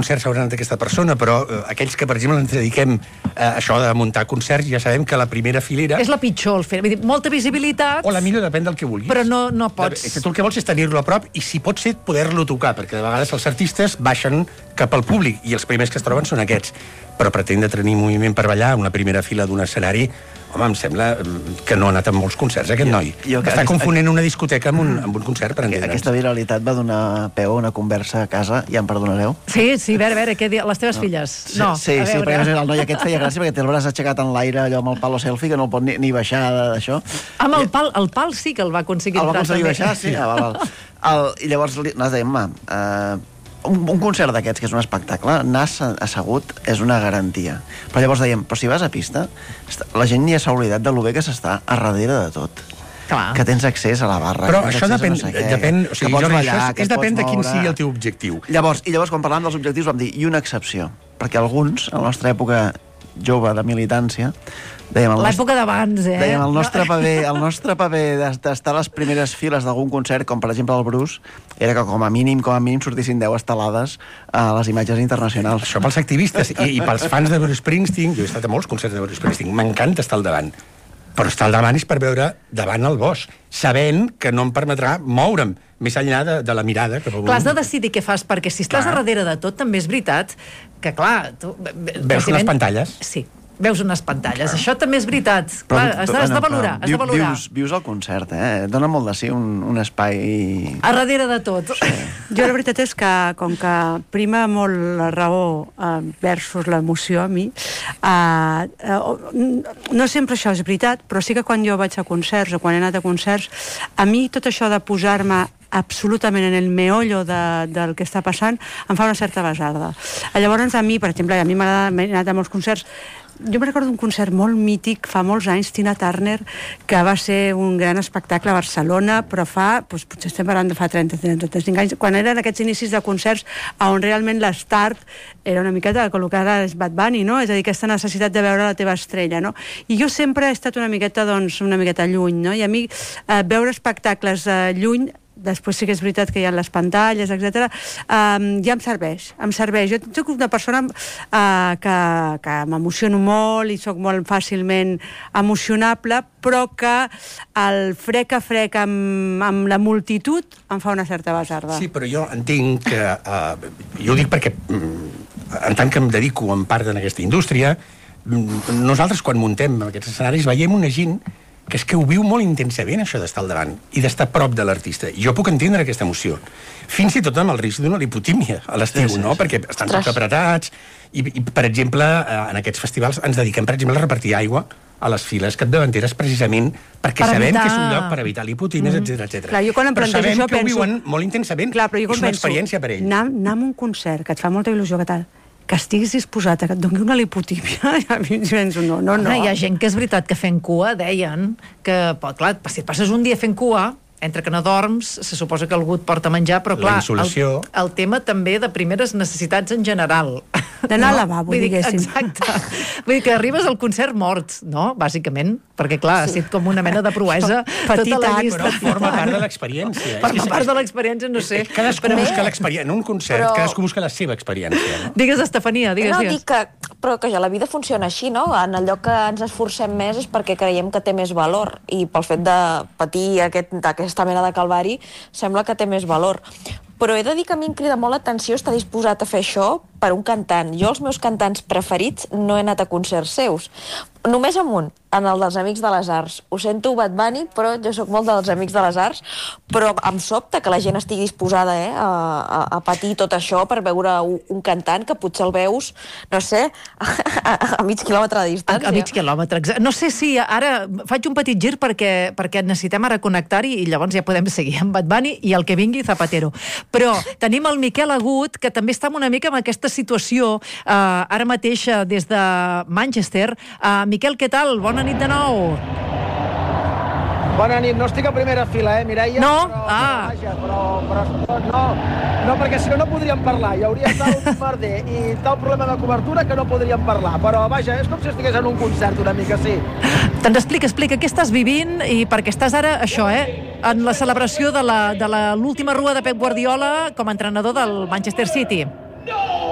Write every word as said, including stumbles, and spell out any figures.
concerts s'haurà anat aquesta persona, però eh, aquells que, per exemple, ens dediquem a això de muntar concerts, ja sabem que la primera filera... És la pitjor, el fer. Vull dir, molta visibilitat... O la millor, depèn del que vulguis. Però no, no pots... Tu el que vols és tenir-lo a prop i, si pot ser, poder-lo tocar, perquè de vegades els artistes baixen cap al públic i els primers que es troben són aquests. Però pretendre tenir moviment per ballar en la primera fila d'un escenari, home, em sembla que no ha anat a molts concerts, aquest noi. Jo, jo, Està aquesta, confonent una discoteca amb un, amb un concert, per entendre'ns. Aquesta viralitat va donar peu a una conversa a casa, ja em perdonareu? Sí, sí, a veure, a veure, què les teves no. filles? Sí, no, sí, sí, perquè el noi aquest feia gràcia perquè té el braç aixecat en l'aire, allò amb el palo selfie, que no el pot ni, ni baixar d'això. Amb el pal, el pal sí que el va aconseguir. El va aconseguir baixar, sí. Ah, val, val. El, I llavors nosaltres dèiem, home, uh, un, un concert d'aquests, que és un espectacle, anar assegut és una garantia. Però llavors dèiem, però si vas a pista, la gent ja s'ha oblidat de lo bé que s'està a darrere de tot. Clar. Que tens accés a la barra. Però això depèn, no sé què, depèn, o sigui, ballar, això és, és depèn de quin sigui el teu objectiu. Llavors, I llavors, quan parlàvem dels objectius, vam dir, i una excepció, perquè alguns, a la nostra època jove de militància, dèiem... L'època d'abans, eh? Dèiem, el nostre paper, el nostre paper d'estar a les primeres files d'algun concert, com per exemple el Bruce, era que com a mínim, com a mínim sortissin deu estelades a les imatges internacionals. Això pels activistes i, i pels fans de Bruce Springsteen, jo he estat a molts concerts de Bruce Springsteen, m'encanta estar al davant. Però estar al davant és per veure davant el bosc, sabent que no em permetrà moure'm més enllà de, de la mirada. Que clar, has de decidir què fas, perquè si estàs clar. a darrere de tot, també és veritat que, clar... Tu, veus unes pantalles? Sí, veus unes pantalles. Clar. Això també és veritat. Però, clar, has, de, has de valorar. Has de valorar. Vius, vius el concert, eh? Dóna molt de si un, un espai... A darrere de tot. Sí. Jo la veritat és que, com que prima molt la raó eh, versus l'emoció a mi, eh, eh, no sempre això és veritat, però sí que quan jo vaig a concerts o quan he anat a concerts, a mi tot això de posar-me absolutament en el meollo de, del que està passant em fa una certa basarda. Llavors, a mi, per exemple, a mi m'ha anat a molts concerts. Jo me recordo un concert molt mític fa molts anys, Tina Turner, que va ser un gran espectacle a Barcelona, però fa, doncs, potser estem parlant de fa trenta, trenta-cinc anys, quan eren aquests inicis de concerts on realment l'estart era una miqueta el que ara és Bad Bunny, no? És a dir, aquesta necessitat de veure la teva estrella, no? I jo sempre he estat una miqueta, doncs, una miqueta lluny, no? I a mi eh, veure espectacles eh, lluny, després sí que és veritat que hi ha les pantalles, etcètera, um, ja em serveix, em serveix. Jo soc una persona uh, que, que m'emociono molt i soc molt fàcilment emocionable, però que el frec a frec amb, amb la multitud em fa una certa basarda. Sí, però jo entenc que... Uh, jo ho dic perquè, en tant que em dedico en part en aquesta indústria, nosaltres quan muntem aquests escenaris veiem una gent que és que ho viu molt intensament, això d'estar al davant i d'estar a prop de l'artista. I jo puc entendre aquesta emoció. Fins i tot amb el risc d'una lipotímia a l'estiu, sí, sí, no? Sí. Perquè estan tots apretats. I, I, per exemple, en aquests festivals ens dediquem, per exemple, a repartir aigua a les files capdavanteres precisament perquè per sabem evitar... que és un lloc per evitar lipotímies, mm. etcètera, etcètera. Clar, jo quan em però sabem això que penso... ho viuen molt intensament. Clar, però jo és una penso, experiència per ells. Anar, anar a un concert que et fa molta il·lusió, que tal, que estiguis disposat a que et doni una lipotímia, a mi penso, no, no, no. Ah, hi ha gent que és veritat que fent cua deien que, clar, si et passes un dia fent cua, entre que no dorms, se suposa que algú et porta a menjar, però clar, el, el tema també de primeres necessitats en general. D'anar no? al lavabo, Vull dir, diguéssim. Exacte. Vull dir que arribes al concert mort, no? Bàsicament, perquè clar, sí. ha sigut com una mena de proesa tota la llista. Però forma part de l'experiència. Forma part de l'experiència, no sé. Cadascú però... busca l'experiència, en un concert, però... cadascú busca la seva experiència. No? Digues, Estefania, digues. No, digues. dic que, però que ja la vida funciona així, no? En allò que ens esforcem més és perquè creiem que té més valor, i pel fet de patir aquest, aquesta mena de calvari sembla que té més valor. Però he de dir que a mi em crida molt l'atenció estar disposat a fer això per un cantant. Jo, els meus cantants preferits, no he anat a concerts seus. Només amb un, en el dels Amics de les Arts. Ho sento, Bad Bunny, però jo sóc molt dels Amics de les Arts, però em sobta que la gent estigui disposada eh, a, a, a patir tot això per veure un, un cantant que potser el veus, no sé, a, a mig quilòmetre de distància. A, a mig quilòmetre, exacte. No sé si ara faig un petit gir perquè, perquè necessitem ara connectar-hi i llavors ja podem seguir amb Bad Bunny i el que vingui Zapatero. Però tenim el Miquel Agut, que també està una mica en aquesta situació, eh, ara mateix des de Manchester. Eh, Miquel, què tal? Bona nit de nou. Bona nit. No estic a primera fila, eh, Mireia? No? Però, Ah. Vaja, però, però no, no, perquè si no, no podríem parlar. Hi hauria tal merder i tal problema de cobertura que no podríem parlar. Però, vaja, és com si estigués en un concert una mica, sí. Doncs explica, explica, què estàs vivint i perquè estàs ara, això, eh, en la celebració de l'última rua de Pep Guardiola com a entrenador del Manchester City.